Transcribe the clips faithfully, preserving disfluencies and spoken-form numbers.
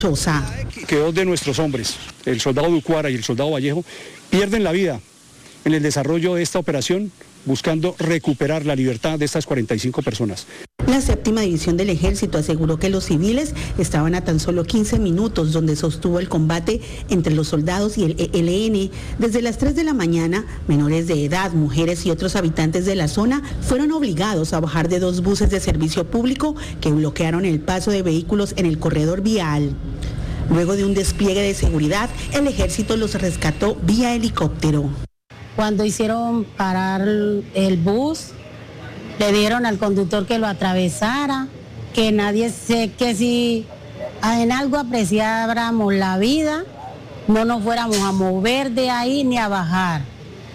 Que dos de nuestros hombres, el soldado Ducuara y el soldado Vallejo, pierden la vida en el desarrollo de esta operación, buscando recuperar la libertad de estas cuarenta y cinco personas. La séptima división del ejército aseguró que los civiles estaban a tan solo quince minutos donde sostuvo el combate entre los soldados y el E L N. Desde las tres de la mañana, menores de edad, mujeres y otros habitantes de la zona fueron obligados a bajar de dos buses de servicio público que bloquearon el paso de vehículos en el corredor vial. Luego de un despliegue de seguridad, el ejército los rescató vía helicóptero. Cuando hicieron parar el bus, le dieron al conductor que lo atravesara, que nadie sé que si en algo apreciáramos la vida, no nos fuéramos a mover de ahí ni a bajar.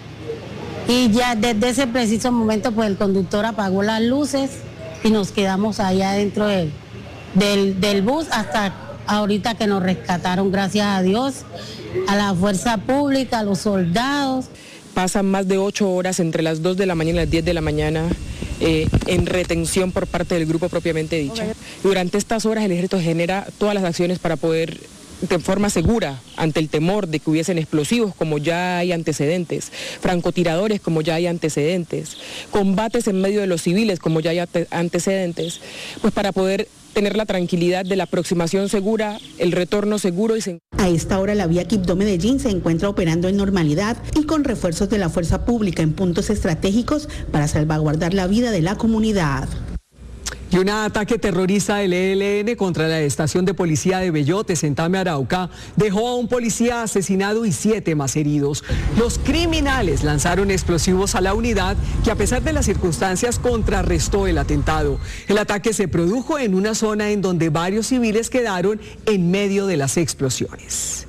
Y ya desde ese preciso momento, pues el conductor apagó las luces y nos quedamos allá dentro del, del, del bus hasta ahorita que nos rescataron, gracias a Dios, a la fuerza pública, a los soldados. Pasan más de ocho horas entre las dos de la mañana y las diez de la mañana eh, en retención por parte del grupo propiamente dicho. Durante estas horas el ejército genera todas las acciones para poder, de forma segura, ante el temor de que hubiesen explosivos, como ya hay antecedentes, francotiradores, como ya hay antecedentes, combates en medio de los civiles, como ya hay antecedentes, pues para poder tener la tranquilidad de la aproximación segura, el retorno seguro. Y se... A esta hora la vía Quibdó-Medellín se encuentra operando en normalidad y con refuerzos de la fuerza pública en puntos estratégicos para salvaguardar la vida de la comunidad. Y un ataque terrorista del E L N contra la estación de policía de Bellotes en Tame, Arauca, dejó a un policía asesinado y siete más heridos. Los criminales lanzaron explosivos a la unidad que, a pesar de las circunstancias, contrarrestó el atentado. El ataque se produjo en una zona en donde varios civiles quedaron en medio de las explosiones.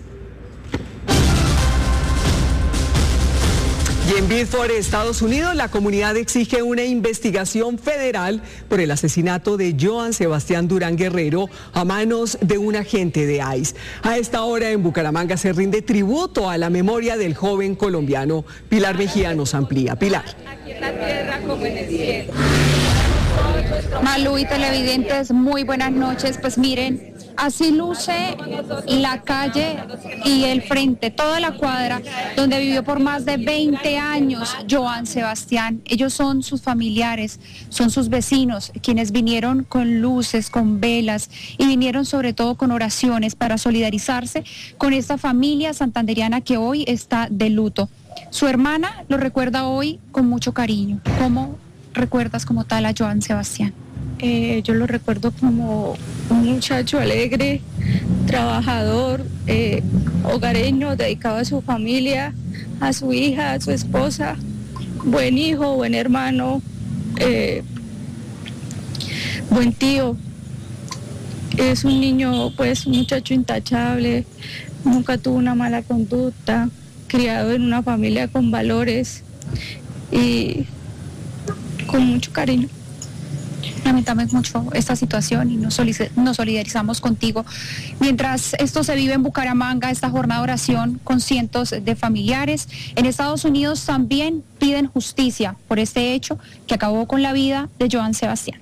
Y en Biddeford, Estados Unidos, la comunidad exige una investigación federal por el asesinato de Joan Sebastián Durán Guerrero a manos de un agente de ICE. A esta hora en Bucaramanga se rinde tributo a la memoria del joven colombiano. Pilar Mejía nos amplía. Pilar. Aquí en la tierra como en el cielo. Malú y televidentes, muy buenas noches. Pues miren, así luce la calle y el frente, toda la cuadra donde vivió por más de veinte años Joan Sebastián. Ellos son sus familiares, son sus vecinos, quienes vinieron con luces, con velas y vinieron sobre todo con oraciones para solidarizarse con esta familia santanderiana que hoy está de luto. Su hermana lo recuerda hoy con mucho cariño. ¿Cómo recuerdas como tal a Joan Sebastián? Eh, yo lo recuerdo como un muchacho alegre, trabajador, eh, hogareño, dedicado a su familia, a su hija, a su esposa, buen hijo, buen hermano, eh, buen tío. Es un niño, pues, un muchacho intachable, nunca tuvo una mala conducta, criado en una familia con valores y con mucho cariño. Lamentamos mucho esta situación y nos solidarizamos contigo. Mientras esto se vive en Bucaramanga, esta jornada de oración con cientos de familiares, en Estados Unidos también piden justicia por este hecho que acabó con la vida de Joan Sebastián.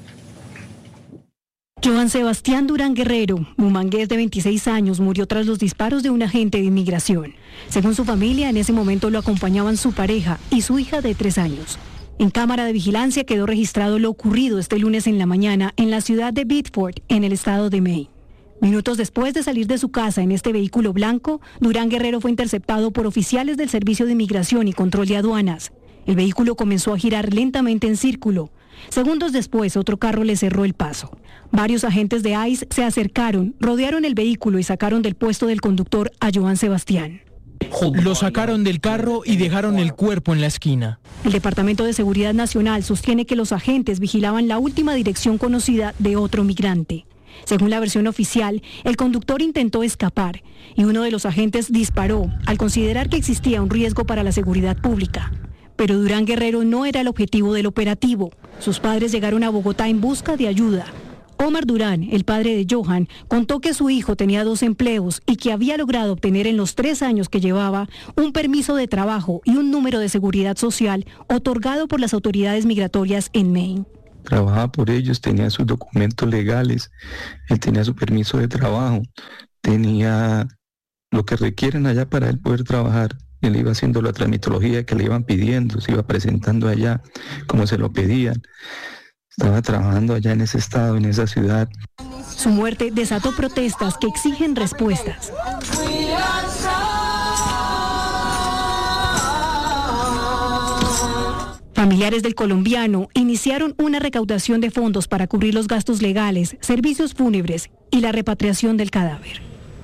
Joan Sebastián Durán Guerrero, bumangués de veintiséis años, murió tras los disparos de un agente de inmigración. Según su familia, en ese momento lo acompañaban su pareja y su hija de tres años. En cámara de vigilancia quedó registrado lo ocurrido este lunes en la mañana en la ciudad de Biddeford, en el estado de Maine. Minutos después de salir de su casa en este vehículo blanco, Durán Guerrero fue interceptado por oficiales del Servicio de Inmigración y Control de Aduanas. El vehículo comenzó a girar lentamente en círculo. Segundos después, otro carro le cerró el paso. Varios agentes de ICE se acercaron, rodearon el vehículo y sacaron del puesto del conductor a Joan Sebastián. Lo sacaron del carro y dejaron el cuerpo en la esquina. El Departamento de Seguridad Nacional sostiene que los agentes vigilaban la última dirección conocida de otro migrante. Según la versión oficial, el conductor intentó escapar y uno de los agentes disparó al considerar que existía un riesgo para la seguridad pública. Pero Durán Guerrero no era el objetivo del operativo. Sus padres llegaron a Bogotá en busca de ayuda. Omar Durán, el padre de Johan, contó que su hijo tenía dos empleos y que había logrado obtener en los tres años que llevaba un permiso de trabajo y un número de seguridad social otorgado por las autoridades migratorias en Maine. trabajaba por ellos, tenía sus documentos legales, él tenía su permiso de trabajo, tenía lo que requieren allá para él poder trabajar. Él iba haciendo la tramitología que le iban pidiendo, se iba presentando allá como se lo pedían. Estaba trabajando allá en ese estado, en esa ciudad. Su muerte desató protestas que exigen respuestas. Familiares del colombiano iniciaron una recaudación de fondos para cubrir los gastos legales, servicios fúnebres y la repatriación del cadáver.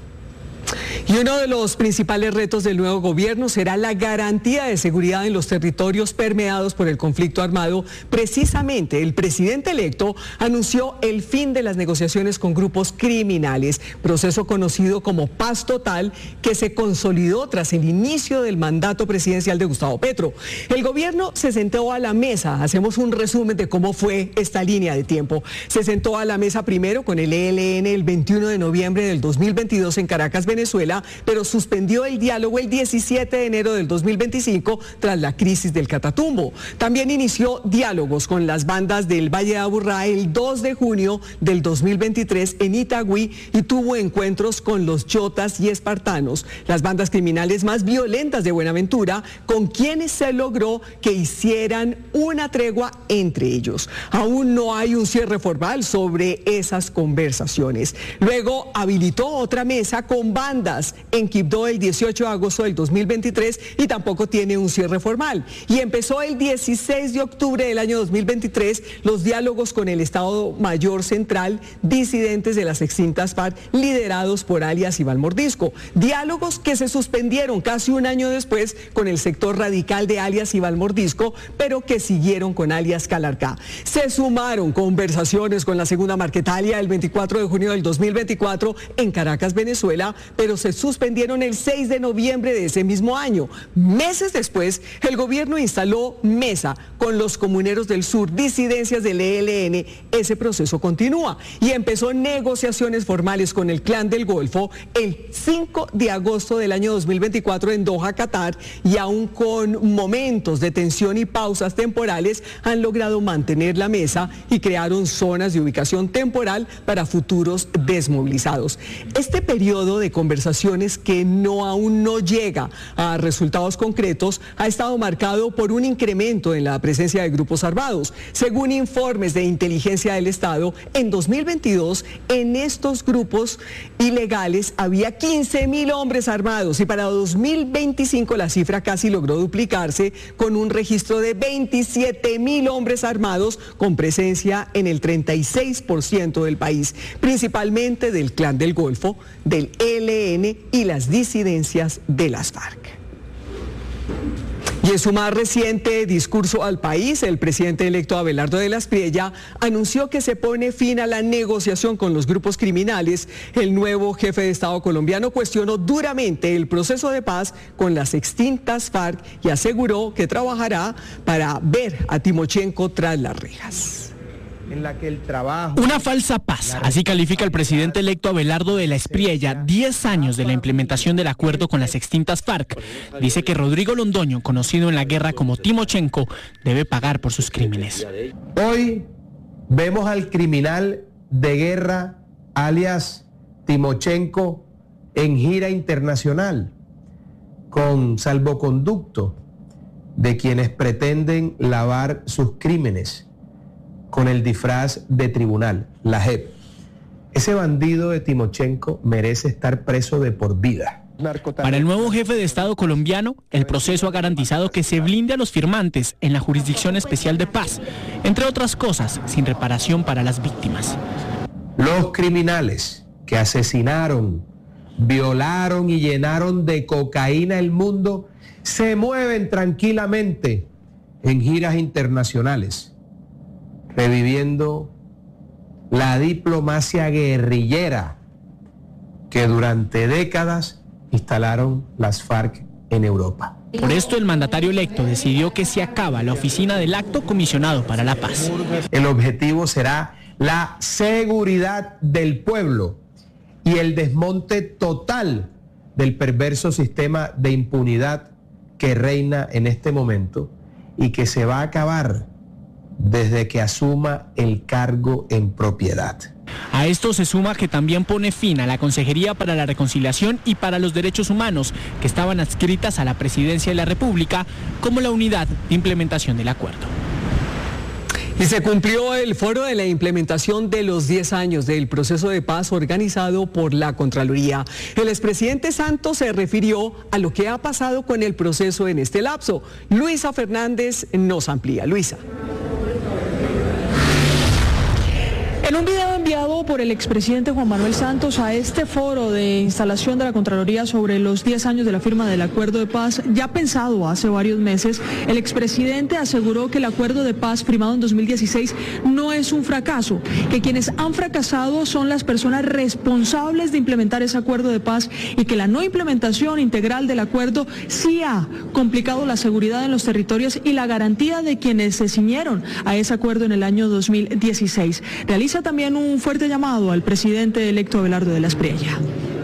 Y uno de los principales retos del nuevo gobierno será la garantía de seguridad en los territorios permeados por el conflicto armado. Precisamente, el presidente electo anunció el fin de las negociaciones con grupos criminales, proceso conocido como paz total, que se consolidó tras el inicio del mandato presidencial de Gustavo Petro. El gobierno se sentó a la mesa, hacemos un resumen de cómo fue esta línea de tiempo. Se sentó a la mesa primero con el E L N el veintiuno de noviembre del dos mil veintidós en Caracas, Venezuela, pero suspendió el diálogo el diecisiete de enero del dos mil veinticinco tras la crisis del Catatumbo. También inició diálogos con las bandas del Valle de Aburrá el dos de junio del dos mil veintitrés en Itagüí y tuvo encuentros con los chotas y espartanos, las bandas criminales más violentas de Buenaventura, con quienes se logró que hicieran una tregua entre ellos. Aún no hay un cierre formal sobre esas conversaciones. Luego habilitó otra mesa con bandas en Quibdó el dieciocho de agosto del dos mil veintitrés y tampoco tiene un cierre formal. Y empezó el dieciséis de octubre del año dos mil veintitrés los diálogos con el Estado Mayor Central, disidentes de las extintas FARC, liderados por alias Iván Mordisco. Diálogos que se suspendieron casi un año después con el sector radical de alias Iván Mordisco, pero que siguieron con alias Calarcá. Se sumaron conversaciones con la Segunda Marquetalia el veinticuatro de junio del dos mil veinticuatro en Caracas, Venezuela, pero se suspendieron el seis de noviembre de ese mismo año. Meses después, el gobierno instaló mesa con los comuneros del sur, disidencias del E L N. Ese proceso continúa y empezó negociaciones formales con el Clan del Golfo el cinco de agosto del año dos mil veinticuatro en Doha, Qatar, y aún con momentos de tensión y pausas temporales han logrado mantener la mesa y crearon zonas de ubicación temporal para futuros desmovilizados. Este periodo de conversaciones que no aún no llega a resultados concretos ha estado marcado por un incremento en la presencia de grupos armados. Según informes de inteligencia del Estado, en dos mil veintidós en estos grupos ilegales había quince mil hombres armados y para dos mil veinticinco la cifra casi logró duplicarse con un registro de veintisiete mil hombres armados con presencia en el treinta y seis por ciento del país, principalmente del Clan del Golfo, del E L N y las disidencias de las FARC. Y en su más reciente discurso al país, el presidente electo Abelardo de la Espriella anunció que se pone fin a la negociación con los grupos criminales. El nuevo jefe de Estado colombiano cuestionó duramente el proceso de paz con las extintas FARC y aseguró que trabajará para ver a Timochenko tras las rejas. En la que el trabajo... Una falsa paz, así califica el presidente electo Abelardo de la Espriella, diez años de la implementación del acuerdo con las extintas FARC. Dice que Rodrigo Londoño, conocido en la guerra como Timochenko, debe pagar por sus crímenes. Hoy vemos al criminal de guerra, alias Timochenko, en gira internacional, con salvoconducto de quienes pretenden lavar sus crímenes con el disfraz de tribunal, la J E P. Ese bandido de Timochenko merece estar preso de por vida. Para el nuevo jefe de Estado colombiano, el proceso ha garantizado que se blinde a los firmantes en la Jurisdicción Especial de Paz, entre otras cosas, sin reparación para las víctimas. Los criminales que asesinaron, violaron y llenaron de cocaína el mundo se mueven tranquilamente en giras internacionales, reviviendo la diplomacia guerrillera que durante décadas instalaron las FARC en Europa. Por esto el mandatario electo decidió que se acaba la oficina del Alto Comisionado para la Paz. El objetivo será la seguridad del pueblo y el desmonte total del perverso sistema de impunidad que reina en este momento y que se va a acabar desde que asuma el cargo en propiedad. A esto se suma que también pone fin a la Consejería para la Reconciliación y para los Derechos Humanos, que estaban adscritas a la Presidencia de la República como la unidad de implementación del acuerdo. Y se cumplió el foro de la implementación de los diez años del proceso de paz organizado por la Contraloría. El expresidente Santos se refirió a lo que ha pasado con el proceso en este lapso. Luisa Fernández nos amplía. Luisa. En un video enviado por el expresidente Juan Manuel Santos a este foro de instalación de la Contraloría sobre los diez años de la firma del acuerdo de paz, ya pensado hace varios meses, el expresidente aseguró que el acuerdo de paz firmado en dos mil dieciséis no es un fracaso, que quienes han fracasado son las personas responsables de implementar ese acuerdo de paz y que la no implementación integral del acuerdo sí ha complicado la seguridad en los territorios y la garantía de quienes se ciñeron a ese acuerdo en el año dos mil dieciséis. Realiza también un fuerte llamado al presidente electo Abelardo de la Espriella.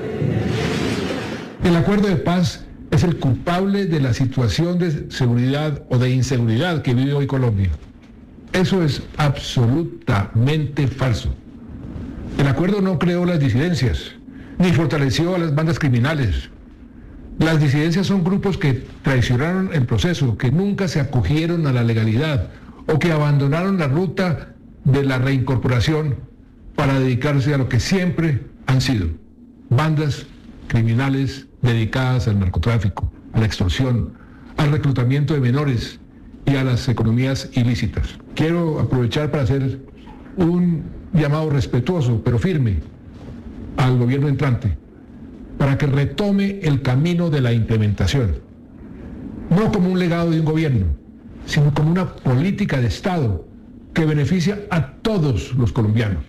El acuerdo de paz es el culpable de la situación de seguridad o de inseguridad que vive hoy Colombia. Eso es absolutamente falso. El acuerdo no creó las disidencias, ni fortaleció a las bandas criminales. Las disidencias son grupos que traicionaron el proceso, que nunca se acogieron a la legalidad o que abandonaron la ruta de la reincorporación para dedicarse a lo que siempre han sido, bandas criminales dedicadas al narcotráfico, a la extorsión, al reclutamiento de menores y a las economías ilícitas. Quiero aprovechar para hacer un llamado respetuoso, pero firme, al gobierno entrante, para que retome el camino de la implementación, no como un legado de un gobierno, sino como una política de Estado que beneficia a todos los colombianos.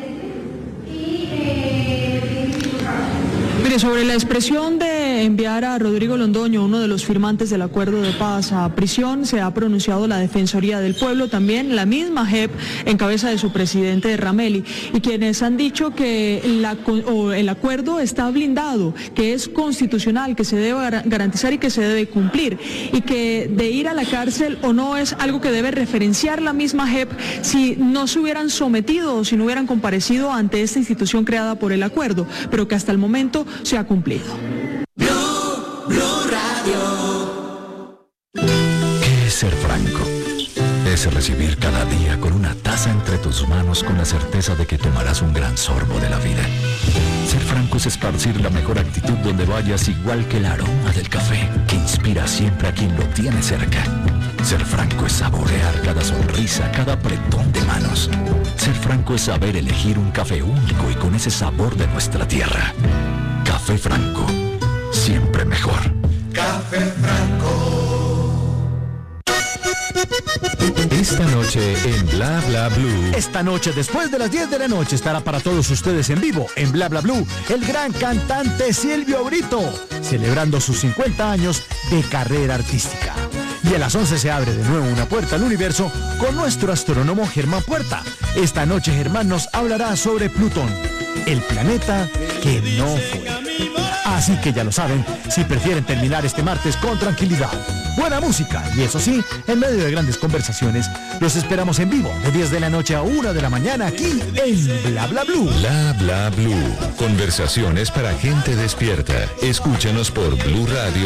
Mire, sobre la expresión de enviar a Rodrigo Londoño, uno de los firmantes del acuerdo de paz, a prisión, se ha pronunciado la Defensoría del Pueblo, también la misma J E P en cabeza de su presidente Rameli, y quienes han dicho que la, o el acuerdo está blindado, que es constitucional, que se debe garantizar y que se debe cumplir, y que de ir a la cárcel o no es algo que debe referenciar la misma J E P si no se hubieran sometido o si no hubieran comparecido ante esta institución creada por el acuerdo, pero que hasta el momento se ha cumplido. Blue, Blue Radio. ¿Qué es ser franco? Es recibir cada día con una taza entre tus manos con la certeza de que tomarás un gran sorbo de la vida. Ser franco es esparcir la mejor actitud donde vayas, igual que el aroma del café que inspira siempre a quien lo tiene cerca. Ser franco es saborear cada sonrisa, cada apretón de manos. Ser franco es saber elegir un café único y con ese sabor de nuestra tierra. Café Franco, siempre mejor. Café Franco. Esta noche en Bla Bla Blue. Esta noche, después de las diez de la noche, estará para todos ustedes en vivo, en Bla Bla Blue, el gran cantante Silvio Brito, celebrando sus cincuenta años de carrera artística. Y a las once se abre de nuevo una puerta al universo con nuestro astrónomo Germán Puerta. Esta noche Germán nos hablará sobre Plutón, el planeta que no fue. Así que ya lo saben, si prefieren terminar este martes con tranquilidad, buena música y eso sí, en medio de grandes conversaciones, los esperamos en vivo de diez de la noche a una de la mañana aquí en Bla Bla Blue. Bla Bla Blue. Conversaciones para gente despierta. Escúchanos por Blue Radio.